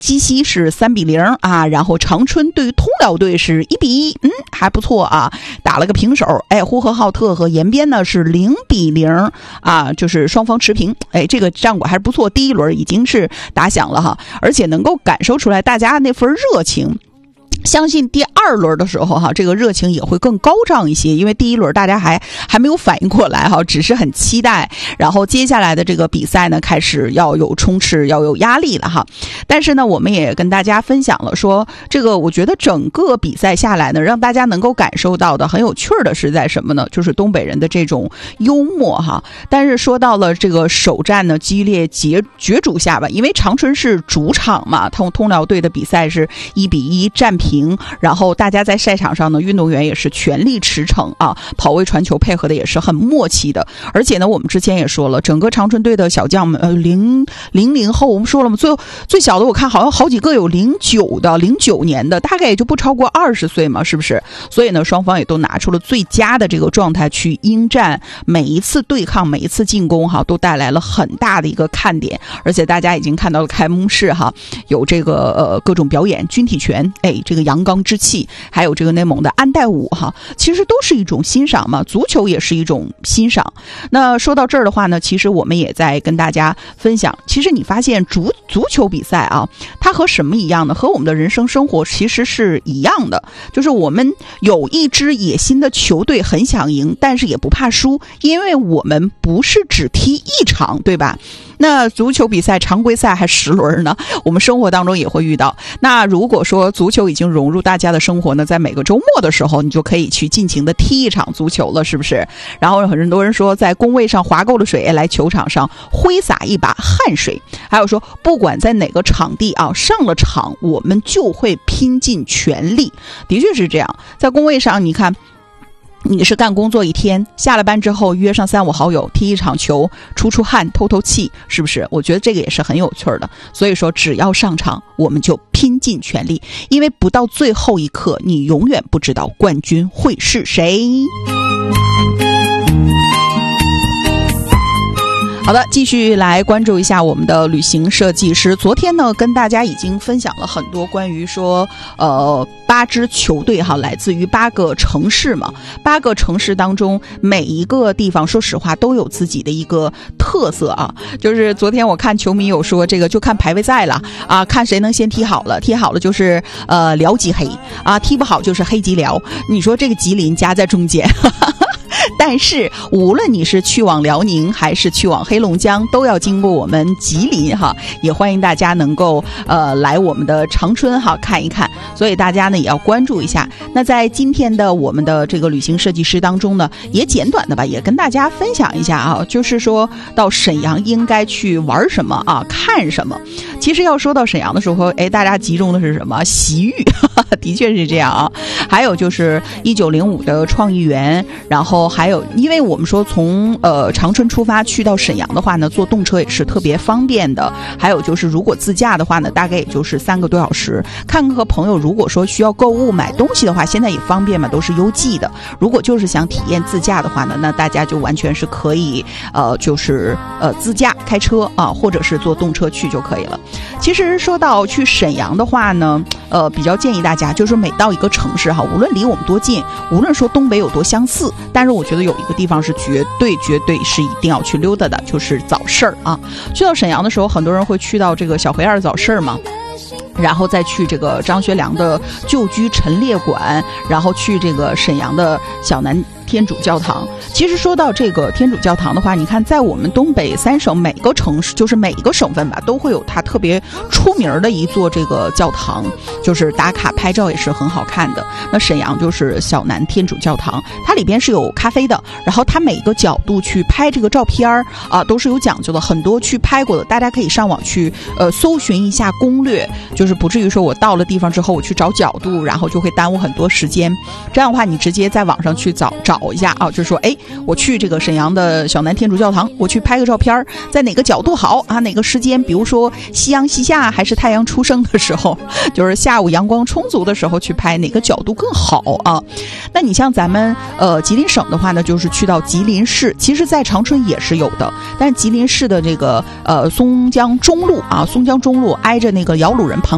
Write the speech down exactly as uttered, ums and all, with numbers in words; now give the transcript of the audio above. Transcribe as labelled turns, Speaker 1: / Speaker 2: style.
Speaker 1: 鸡西是三比零啊，然后长春对通辽队是一比一，嗯，还不错啊，打了个平手。哎，呼和浩特和延边呢是零比零啊，就是双方持平。哎，这个战果还是不错，第一轮已经是打响了哈，而且能够感受出来大家那份热情。相信第二轮的时候哈，这个热情也会更高涨一些，因为第一轮大家还还没有反应过来哈，只是很期待，然后接下来的这个比赛呢，开始要有冲刺，要有压力了哈。但是呢，我们也跟大家分享了说，这个我觉得整个比赛下来呢，让大家能够感受到的很有趣的是在什么呢？就是东北人的这种幽默哈。但是说到了这个首战呢，激烈角角逐下吧，因为长春是主场嘛，通通辽队的比赛是一比一战平。然后大家在赛场上呢，运动员也是全力驰骋啊，跑位传球配合的也是很默契的。而且呢，我们之前也说了，整个长春队的小将们，呃，零零零后，我们说了嘛，最最小的我看好像好几个有零九的，零九年的，大概也就不超过二十岁嘛，是不是？所以呢，双方也都拿出了最佳的这个状态去应战，每一次对抗，每一次进攻哈，都带来了很大的一个看点。而且大家已经看到了开幕式哈，有这个呃各种表演，军体拳，哎，这个阳刚之气，还有这个内蒙的安代舞哈，其实都是一种欣赏嘛，足球也是一种欣赏。那说到这儿的话呢，其实我们也在跟大家分享，其实你发现足足球比赛啊，它和什么一样呢？和我们的人生生活其实是一样的，就是我们有一支野心的球队很想赢，但是也不怕输，因为我们不是只踢一场，对吧？那足球比赛常规赛还十轮呢，我们生活当中也会遇到。那如果说足球已经融入大家的生活呢，在每个周末的时候，你就可以去尽情的踢一场足球了，是不是？然后很多人说，在工位上划够了水，来球场上挥洒一把汗水。还有说，不管在哪个场地啊，上了场我们就会拼尽全力。的确是这样，在工位上，你看。你是干工作一天，下了班之后约上三五好友踢一场球，出出汗透透气，是不是？我觉得这个也是很有趣的。所以说只要上场我们就拼尽全力，因为不到最后一刻你永远不知道冠军会是谁。好的，继续来关注一下我们的旅行设计师。昨天呢，跟大家已经分享了很多关于说，呃，八支球队哈，来自于八个城市嘛。八个城市当中，每一个地方，说实话都有自己的一个特色啊。就是昨天我看球迷有说，这个就看排位赛了啊，看谁能先踢好了，踢好了就是呃辽吉黑啊，踢不好就是黑吉辽。你说这个吉林夹在中间。但是无论你是去往辽宁还是去往黑龙江，都要经过我们吉林哈，也欢迎大家能够呃来我们的长春哈看一看，所以大家呢也要关注一下。那在今天的我们的这个旅行设计师当中呢，也简短的吧，也跟大家分享一下啊，就是说到沈阳应该去玩什么啊，看什么。其实要说到沈阳的时候，哎，大家集中的是什么？洗浴，的确是这样啊。还有就是一九零五的创意园，然后还有，因为我们说从呃长春出发去到沈阳的话呢，坐动车也是特别方便的。还有就是如果自驾的话呢，大概也就是三个多小时。看看和朋友如果说需要购物买东西的话，现在也方便嘛，都是邮寄的。如果就是想体验自驾的话呢，那大家就完全是可以呃就是呃自驾开车啊，或者是坐动车去就可以了。其实说到去沈阳的话呢，呃比较建议大家就是每到一个城市哈，无论离我们多近，无论说东北有多相似，但是我觉得有一个地方是绝对绝对是一定要去溜达的，就是早市儿啊。去到沈阳的时候，很多人会去到这个小黑二早市嘛，然后再去这个张学良的旧居陈列馆，然后去这个沈阳的小南天主教堂。其实说到这个天主教堂的话，你看在我们东北三省每个城市，就是每一个省份吧，都会有它特别出名的一座这个教堂，就是打卡拍照也是很好看的。那沈阳就是小南天主教堂，它里边是有咖啡的，然后它每个角度去拍这个照片啊，都是有讲究的，很多去拍过的，大家可以上网去呃搜寻一下攻略，就是不至于说我到了地方之后我去找角度，然后就会耽误很多时间。这样的话，你直接在网上去找找一下啊，就是说，哎，我去这个沈阳的小南天主教堂，我去拍个照片，在哪个角度好啊？哪个时间？比如说夕阳西下还是太阳出生的时候，就是下午阳光充足的时候去拍，哪个角度更好啊？那你像咱们呃吉林省的话呢，就是去到吉林市，其实在长春也是有的，但是吉林市的这个呃松江中路啊，松江中路挨着那个姚鲁人旁